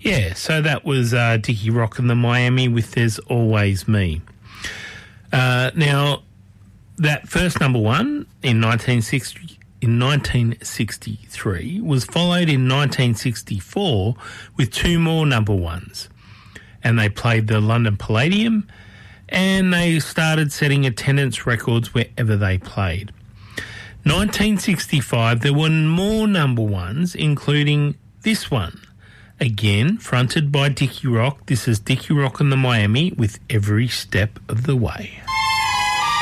Yeah, so that was Dickie Rock and the Miami with There's Always Me. Now, that first number one in 1963 was followed in 1964 with two more number ones. And they played the London Palladium and they started setting attendance records wherever they played. 1965, there were more number ones, including this one. Again, fronted by Dickie Rock. This is Dickie Rock and the Miami with Every Step of the Way.